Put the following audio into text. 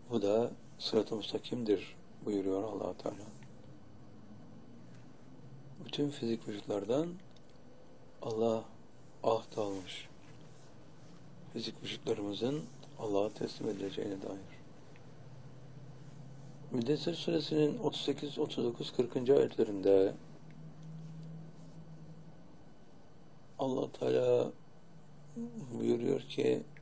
Bu da sırat-ı müstakimdir buyuruyor Allah Teala. Bütün fizik vücutlardan Allah ahd almış. Fizik vücutlarımızın Allah'a teslim edileceğine dair. Müddessir suresinin 38, 39, 40. ayetlerinde Allah Teala buyuruyor ki